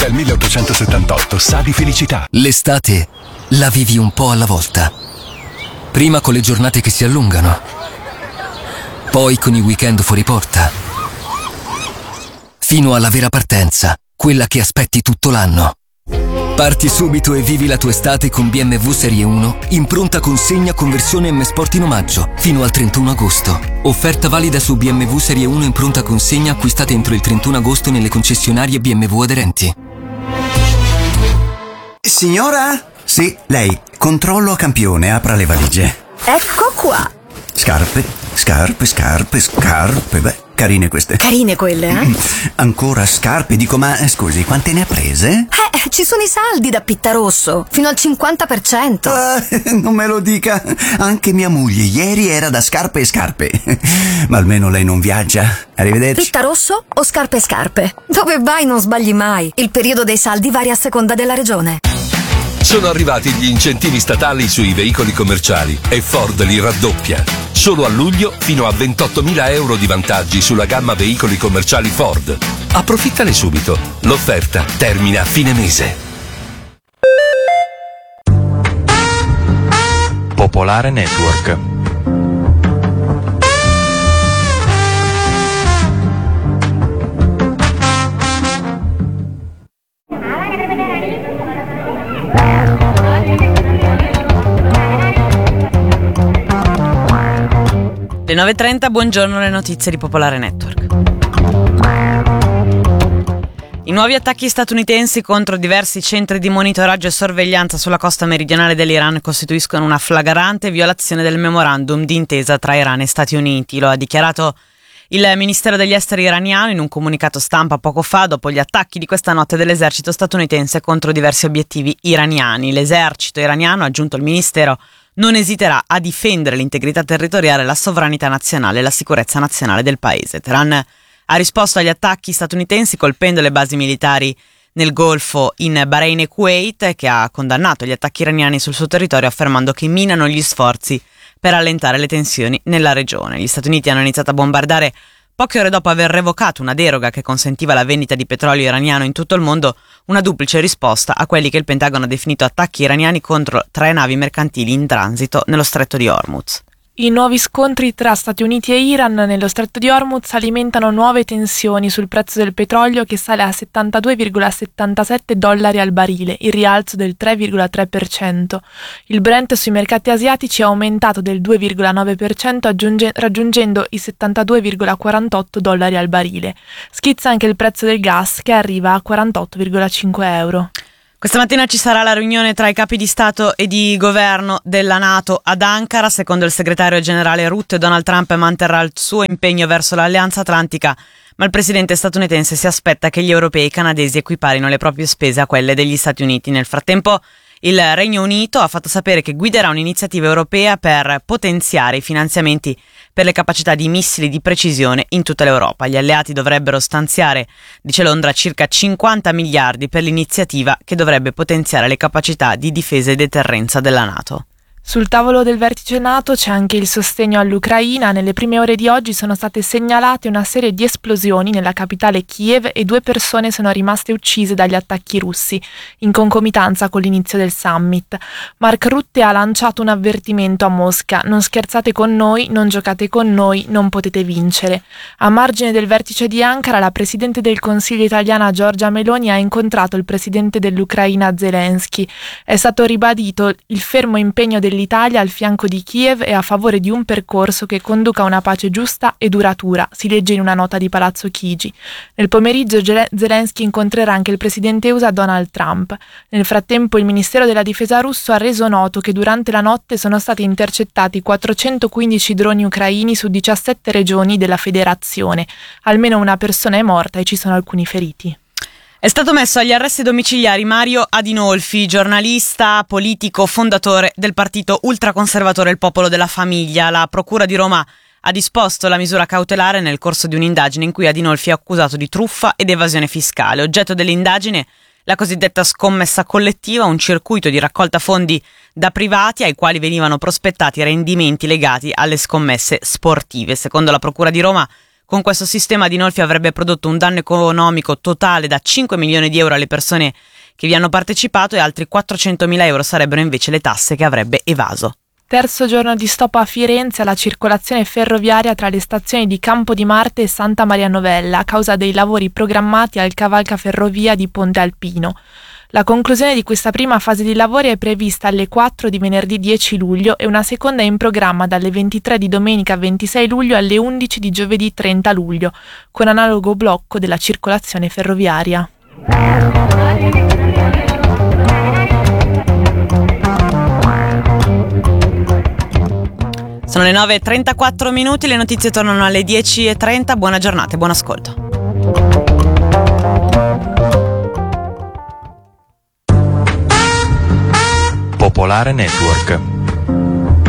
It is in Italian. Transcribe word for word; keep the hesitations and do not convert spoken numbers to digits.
Dal milleottocentosettantotto sa di felicità. L'estate la vivi un po' alla volta. Prima con le giornate che si allungano, poi con i weekend fuori porta, fino alla vera partenza, quella che aspetti tutto l'anno. Parti subito e vivi la tua estate con B M W Serie uno in pronta consegna con versione M Sport in omaggio fino al trentuno agosto. Offerta valida su B M W Serie uno in pronta consegna acquistate entro il trentuno agosto nelle concessionarie B M W aderenti. Signora? Sì, lei. Controllo a campione, apra le valigie. Ecco qua. Scarpe, scarpe, scarpe, scarpe. Beh, carine queste. Carine quelle, eh? Ancora scarpe, dico, ma scusi, quante ne ha prese? Eh, ci sono i saldi da Pittarosso, fino al cinquanta per cento. Ah, non me lo dica. Anche mia moglie ieri era da scarpe e scarpe. Ma almeno lei non viaggia. Arrivederci. Pittarosso o scarpe e scarpe? Dove vai non sbagli mai. Il periodo dei saldi varia a seconda della regione. Sono arrivati gli incentivi statali sui veicoli commerciali e Ford li raddoppia. Solo a luglio fino a ventottomila euro di vantaggi sulla gamma veicoli commerciali Ford. Approfittane subito. L'offerta termina a fine mese. Popolare Network. Le nove e trenta, buongiorno, le notizie di Popolare Network. I nuovi attacchi statunitensi contro diversi centri di monitoraggio e sorveglianza sulla costa meridionale dell'Iran costituiscono una flagrante violazione del memorandum di intesa tra Iran e Stati Uniti. Lo ha dichiarato il Ministero degli Esteri iraniano in un comunicato stampa poco fa, dopo gli attacchi di questa notte dell'esercito statunitense contro diversi obiettivi iraniani. L'esercito iraniano, ha aggiunto il Ministero, non esiterà a difendere l'integrità territoriale, la sovranità nazionale e la sicurezza nazionale del paese. Teheran ha risposto agli attacchi statunitensi colpendo le basi militari nel Golfo, in Bahrain e Kuwait, che ha condannato gli attacchi iraniani sul suo territorio affermando che minano gli sforzi per allentare le tensioni nella regione. Gli Stati Uniti hanno iniziato a bombardare poche ore dopo aver revocato una deroga che consentiva la vendita di petrolio iraniano in tutto il mondo, una duplice risposta a quelli che il Pentagono ha definito attacchi iraniani contro tre navi mercantili in transito nello stretto di Hormuz. I nuovi scontri tra Stati Uniti e Iran nello stretto di Hormuz alimentano nuove tensioni sul prezzo del petrolio, che sale a settantadue virgola settantasette dollari al barile, il rialzo del tre virgola tre per cento. Il Brent sui mercati asiatici è aumentato del due virgola nove per cento aggiunge- raggiungendo i settantadue virgola quarantotto dollari al barile. Schizza anche il prezzo del gas, che arriva a quarantotto virgola cinque euro. Questa mattina ci sarà la riunione tra i capi di Stato e di governo della NATO ad Ankara. Secondo il segretario generale Rutte, Donald Trump manterrà il suo impegno verso l'Alleanza Atlantica, ma il presidente statunitense si aspetta che gli europei e i canadesi equiparino le proprie spese a quelle degli Stati Uniti. Nel frattempo, il Regno Unito ha fatto sapere che guiderà un'iniziativa europea per potenziare i finanziamenti per le capacità di missili di precisione in tutta l'Europa. Gli alleati dovrebbero stanziare, dice Londra, circa cinquanta miliardi per l'iniziativa che dovrebbe potenziare le capacità di difesa e deterrenza della NATO. Sul tavolo del vertice NATO c'è anche il sostegno all'Ucraina. Nelle prime ore di oggi sono state segnalate una serie di esplosioni nella capitale Kiev e due persone sono rimaste uccise dagli attacchi russi, in concomitanza con l'inizio del summit. Mark Rutte ha lanciato un avvertimento a Mosca: non scherzate con noi, non giocate con noi, non potete vincere. A margine del vertice di Ankara, la presidente del Consiglio italiana Giorgia Meloni ha incontrato il presidente dell'Ucraina Zelensky. È stato ribadito il fermo impegno del l'Italia al fianco di Kiev e a favore di un percorso che conduca a una pace giusta e duratura, si legge in una nota di Palazzo Chigi. Nel pomeriggio Zelensky incontrerà anche il presidente U S A Donald Trump. Nel frattempo il Ministero della Difesa russo ha reso noto che durante la notte sono stati intercettati quattrocentoquindici droni ucraini su diciassette regioni della federazione. Almeno una persona è morta e ci sono alcuni feriti. È stato messo agli arresti domiciliari Mario Adinolfi, giornalista, politico, fondatore del partito ultraconservatore Il Popolo della Famiglia. La Procura di Roma ha disposto la misura cautelare nel corso di un'indagine in cui Adinolfi è accusato di truffa ed evasione fiscale. Oggetto dell'indagine la cosiddetta scommessa collettiva, un circuito di raccolta fondi da privati ai quali venivano prospettati rendimenti legati alle scommesse sportive. Secondo la Procura di Roma, Con questo sistema Adinolfi avrebbe prodotto un danno economico totale da cinque milioni di euro alle persone che vi hanno partecipato e altri quattrocentomila euro sarebbero invece le tasse che avrebbe evaso. Terzo giorno di stop a Firenze alla circolazione ferroviaria tra le stazioni di Campo di Marte e Santa Maria Novella a causa dei lavori programmati al cavalcaferrovia di Ponte Alpino. La conclusione di questa prima fase di lavori è prevista alle quattro di venerdì dieci luglio e una seconda è in programma dalle ventitré di domenica ventisei luglio alle undici di giovedì trenta luglio, con analogo blocco della circolazione ferroviaria. Sono le nove e trentaquattro minuti, le notizie tornano alle dieci e trenta. Buona giornata e buon ascolto. Popolare Network.